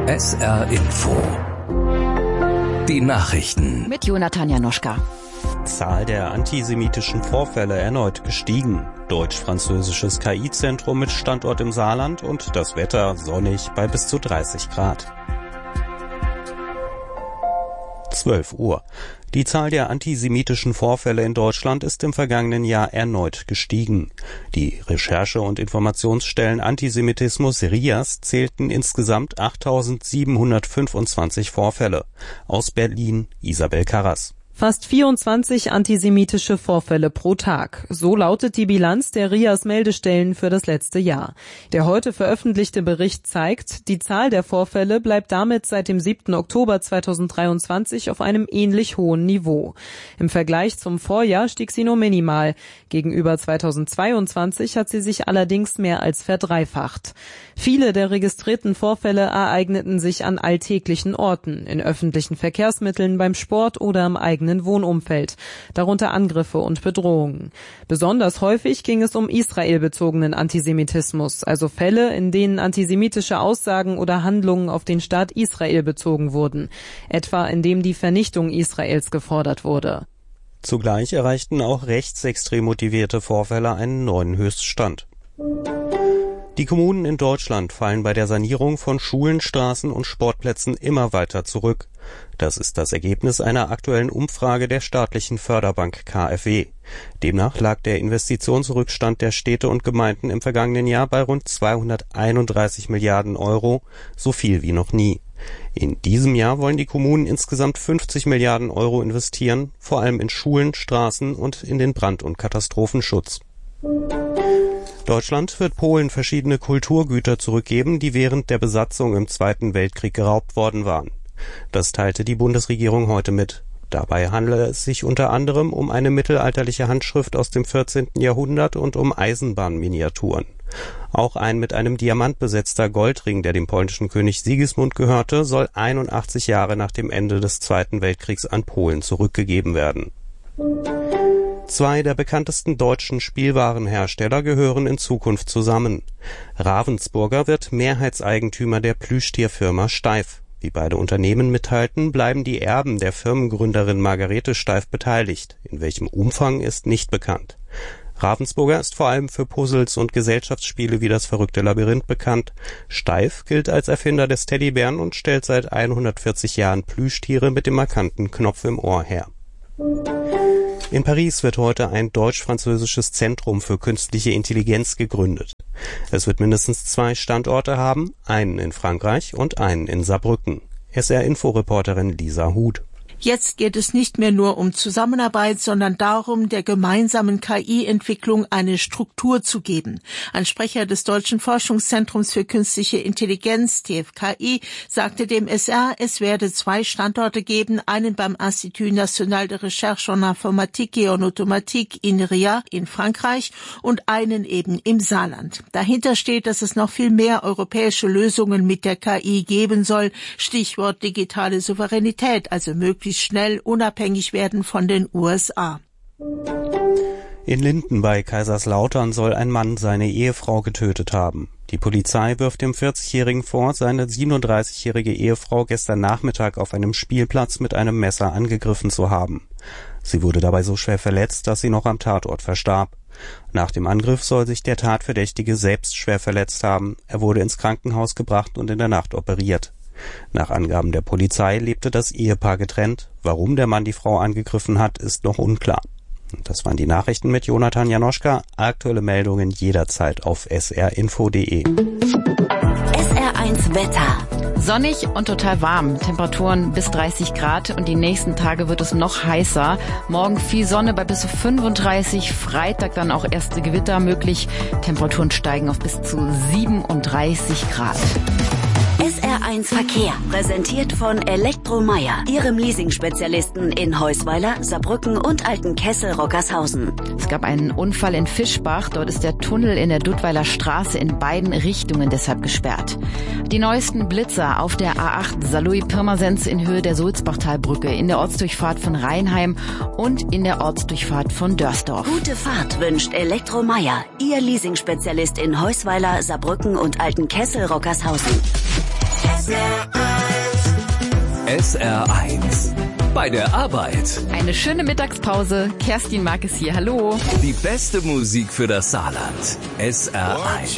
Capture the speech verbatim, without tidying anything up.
S R Info. Die Nachrichten. Mit Jonathan Janoschka. Zahl der antisemitischen Vorfälle erneut gestiegen. Deutsch-französisches K I-Zentrum mit Standort im Saarland und das Wetter sonnig bei bis zu dreißig Grad. zwölf Uhr. Die Zahl der antisemitischen Vorfälle in Deutschland ist im vergangenen Jahr erneut gestiegen. Die Recherche- und Informationsstellen Antisemitismus R I A S zählten insgesamt achttausendsiebenhundertfünfundzwanzig Vorfälle. Aus Berlin Isabel Karras. Fast vierundzwanzig antisemitische Vorfälle pro Tag. So lautet die Bilanz der R I A S-Meldestellen für das letzte Jahr. Der heute veröffentlichte Bericht zeigt, die Zahl der Vorfälle bleibt damit seit dem siebten Oktober zweitausenddreiundzwanzig auf einem ähnlich hohen Niveau. Im Vergleich zum Vorjahr stieg sie nur minimal. Gegenüber zweitausendzweiundzwanzig hat sie sich allerdings mehr als verdreifacht. Viele der registrierten Vorfälle ereigneten sich an alltäglichen Orten, in öffentlichen Verkehrsmitteln, beim Sport oder im eigenen Wohnumfeld, darunter Angriffe und Bedrohungen. Besonders häufig ging es um israelbezogenen Antisemitismus, also Fälle, in denen antisemitische Aussagen oder Handlungen auf den Staat Israel bezogen wurden, etwa indem die Vernichtung Israels gefordert wurde. Zugleich erreichten auch rechtsextrem motivierte Vorfälle einen neuen Höchststand. Die Kommunen in Deutschland fallen bei der Sanierung von Schulen, Straßen und Sportplätzen immer weiter zurück. Das ist das Ergebnis einer aktuellen Umfrage der staatlichen Förderbank K f W. Demnach lag der Investitionsrückstand der Städte und Gemeinden im vergangenen Jahr bei rund zweihunderteinunddreißig Milliarden Euro, so viel wie noch nie. In diesem Jahr wollen die Kommunen insgesamt fünfzig Milliarden Euro investieren, vor allem in Schulen, Straßen und in den Brand- und Katastrophenschutz. Deutschland wird Polen verschiedene Kulturgüter zurückgeben, die während der Besatzung im Zweiten Weltkrieg geraubt worden waren. Das teilte die Bundesregierung heute mit. Dabei handele es sich unter anderem um eine mittelalterliche Handschrift aus dem vierzehnten Jahrhundert und um Eisenbahnminiaturen. Auch ein mit einem Diamant besetzter Goldring, der dem polnischen König Sigismund gehörte, soll einundachtzig Jahre nach dem Ende des Zweiten Weltkriegs an Polen zurückgegeben werden. Zwei der bekanntesten deutschen Spielwarenhersteller gehören in Zukunft zusammen. Ravensburger wird Mehrheitseigentümer der Plüschtierfirma Steiff. Wie beide Unternehmen mitteilten, bleiben die Erben der Firmengründerin Margarete Steiff beteiligt. In welchem Umfang ist nicht bekannt. Ravensburger ist vor allem für Puzzles und Gesellschaftsspiele wie das verrückte Labyrinth bekannt. Steiff gilt als Erfinder des Teddybären und stellt seit hundertvierzig Jahren Plüschtiere mit dem markanten Knopf im Ohr her. In Paris wird heute ein deutsch-französisches Zentrum für künstliche Intelligenz gegründet. Es wird mindestens zwei Standorte haben, einen in Frankreich und einen in Saarbrücken. S R-Info-Reporterin Lisa Huth. Jetzt geht es nicht mehr nur um Zusammenarbeit, sondern darum, der gemeinsamen K I-Entwicklung eine Struktur zu geben. Ein Sprecher des Deutschen Forschungszentrums für künstliche Intelligenz, T F K I, sagte dem S R, es werde zwei Standorte geben, einen beim Institut National de Recherche en Informatique et en Automatique in R I A in Frankreich und einen eben im Saarland. Dahinter steht, dass es noch viel mehr europäische Lösungen mit der K I geben soll. Stichwort digitale Souveränität, also möglichst schnell unabhängig werden von den U S A. In Linden bei Kaiserslautern soll ein Mann seine Ehefrau getötet haben. Die Polizei wirft dem vierzigjährigen vor, seine siebenunddreißigjährige Ehefrau gestern Nachmittag auf einem Spielplatz mit einem Messer angegriffen zu haben. Sie wurde dabei so schwer verletzt, dass sie noch am Tatort verstarb. Nach dem Angriff soll sich der Tatverdächtige selbst schwer verletzt haben. Er wurde ins Krankenhaus gebracht und in der Nacht operiert. Nach Angaben der Polizei lebte das Ehepaar getrennt. Warum der Mann die Frau angegriffen hat, ist noch unklar. Das waren die Nachrichten mit Jonathan Janoschka. Aktuelle Meldungen jederzeit auf s r info punkt d e. S R eins Wetter. Sonnig und total warm. Temperaturen bis dreißig Grad und die nächsten Tage wird es noch heißer. Morgen viel Sonne bei bis zu fünfunddreißig. Freitag dann auch erste Gewitter möglich. Temperaturen steigen auf bis zu siebenunddreißig Grad. S R eins Verkehr, präsentiert von Elektromeier, Ihrem Leasing-Spezialisten in Heusweiler, Saarbrücken und Altenkessel-Rockershausen. Es gab einen Unfall in Fischbach. Dort ist der Tunnel in der Duttweiler Straße in beiden Richtungen deshalb gesperrt. Die neuesten Blitzer auf der A acht Saarlouis-Pirmasens in Höhe der Sulzbachtalbrücke, in der Ortsdurchfahrt von Rheinheim und in der Ortsdurchfahrt von Dörsdorf. Gute Fahrt wünscht Elektromeier, Ihr Leasing-Spezialist in Heusweiler, Saarbrücken und Altenkessel-Rockershausen. S R eins. Bei der Arbeit. Eine schöne Mittagspause. Kerstin Mark ist hier. Hallo. Die beste Musik für das Saarland. S R eins.